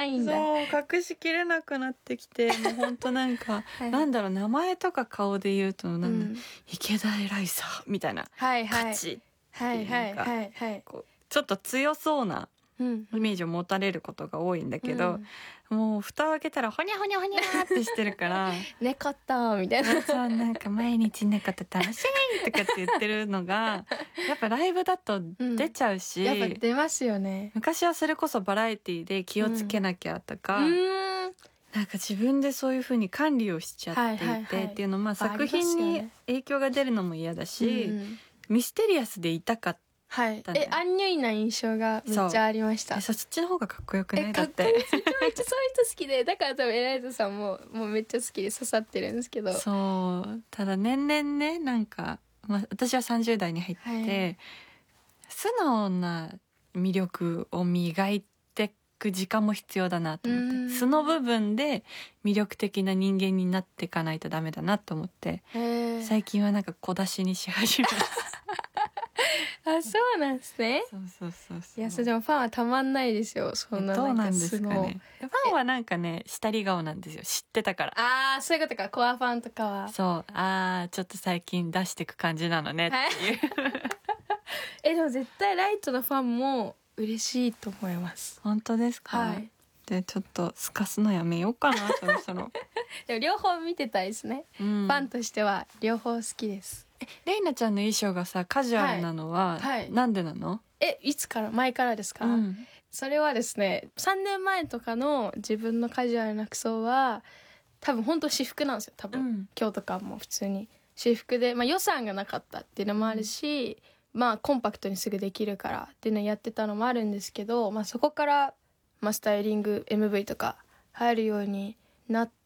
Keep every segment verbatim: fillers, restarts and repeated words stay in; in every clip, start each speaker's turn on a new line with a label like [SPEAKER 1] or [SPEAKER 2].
[SPEAKER 1] ないんだ。
[SPEAKER 2] そう隠しきれなくなってきてもうほんとなんか、はい、なんだろう名前とか顔で言うとなんだ、うん、池田エライザーみたいな、
[SPEAKER 1] はいはい、
[SPEAKER 2] 勝ちっていうか、
[SPEAKER 1] はいはいはいはい、
[SPEAKER 2] こうちょっと強そうなイメージを持たれることが多いんだけど、うん、もう蓋を開けたらほにゃほにゃほにゃってしてるから
[SPEAKER 1] 猫とみたいな
[SPEAKER 2] そうなんか毎日猫と楽しいとかって言ってるのがやっぱライブだと出ちゃうし、
[SPEAKER 1] うん、やっぱ出ますよね。
[SPEAKER 2] 昔はそれこそバラエティで気をつけなきゃとか、うん、なんか自分でそういう風に管理をしちゃっていて、はいはいはい、っていうのまあ作品に影響が出るのも嫌だし、うん、ミステリアスでいたかった。
[SPEAKER 1] はい、え、アンニュイな印象がめっちゃありました。
[SPEAKER 2] そ, そっちの方がかっこよくない？
[SPEAKER 1] だって。かっこいい。めっちゃそういう人好きで、だから多分エライザさんももうめっちゃ好きで刺さってるんですけど。
[SPEAKER 2] そう。ただ年々ね、なんか、まあ、私はさんじゅう代に入って、はい、素直な魅力を磨いていく時間も必要だなと思って、素の部分で魅力的な人間になっていかないとダメだなと思って、最近はなんか小出しにし始めました。
[SPEAKER 1] あ、そうなんですね。
[SPEAKER 2] そうそうそうそう。
[SPEAKER 1] いや、それでもファンはたまんないですよ。そんな
[SPEAKER 2] どうなんですかね。ファンはなんかね、下り顔なんですよ。知ってたから。
[SPEAKER 1] ああ、そういうことか。コアファンとかは。
[SPEAKER 2] そう。ああ、ちょっと最近出してく感じなのねっていう。
[SPEAKER 1] え、でも絶対ライトのファンも嬉しいと思います。
[SPEAKER 2] 本当ですか？はい。で、ちょっとすかすのやめようかな、そろそろ。
[SPEAKER 1] でも両方見てたいですね。うん、ファンとしては両方好きです。
[SPEAKER 2] え、レイナちゃんの衣装がさカジュアルなのは、はいはい、なんでなの？
[SPEAKER 1] え、いつから前からですか？うん、それはですね、さんねんまえとかの自分のカジュアルな服装は多分本当私服なんですよ。多分、うん、今日とかも普通に私服で、まあ、予算がなかったっていうのもあるし、うん、まあコンパクトにすぐできるからっていうのをやってたのもあるんですけど、まあ、そこから、まあ、スタイリング エムブイ とか入るようになって、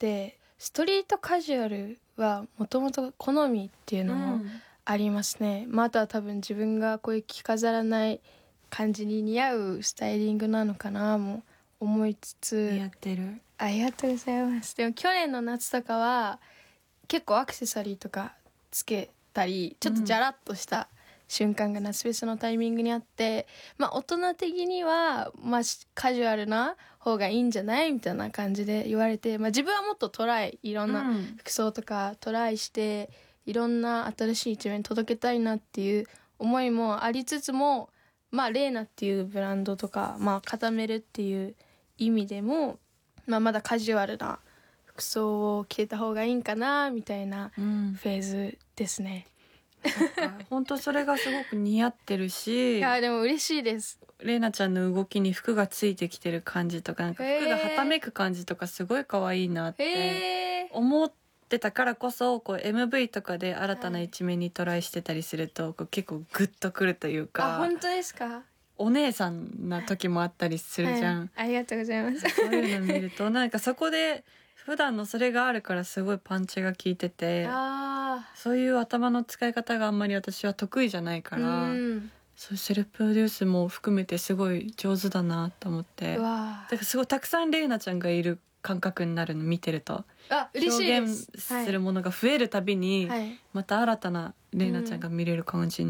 [SPEAKER 1] ストリートカジュアルはもともと好みっていうのもありますね、うん、まあ、あとは多分自分がこういう着飾らない感じに似合うスタイリングなのかなも思いつつ。
[SPEAKER 2] 似合ってる。
[SPEAKER 1] ありがとうございます。でも去年の夏とかは結構アクセサリーとかつけたりちょっとジャラッとした瞬間が夏フェスのタイミングにあって、まあ大人的にはまあカジュアルな方がいいんじゃないみたいな感じで言われて、まあ自分はもっとトライ、いろんな服装とかトライして、いろんな新しい一面届けたいなっていう思いもありつつも、まあレイナっていうブランドとか、まあ固めるっていう意味でも、まあまだカジュアルな服装を着てた方がいいんかなみたいなフェーズですね。
[SPEAKER 2] 本当それがすごく似合ってるし、
[SPEAKER 1] いやでも嬉しいです。
[SPEAKER 2] レイナちゃんの動きに服がついてきてる感じとか、なんか服がはためく感じとかすごい可愛いなって思ってたからこそ、こう エムブイ とかで新たな一面にトライしてたりすると、こう結構グッとくるというか。
[SPEAKER 1] あ、本当ですか？
[SPEAKER 2] お姉さんな時もあったりするじゃん、はい、
[SPEAKER 1] ありがとうございます。
[SPEAKER 2] そういうの見るとなんかそこで普段のそれがあるからすごいパンチが効いてて、あ、そういう頭の使い方があんまり私は得意じゃないから、うん、そういうセルフプロデュースも含めてすごい上手だなと思って、だからすごいたくさんレイナちゃんがいる感覚になるの見てると、
[SPEAKER 1] あ、嬉しいです。
[SPEAKER 2] 表現するものが増えるたびに、はい、また新たなレイナちゃんが見れる感じに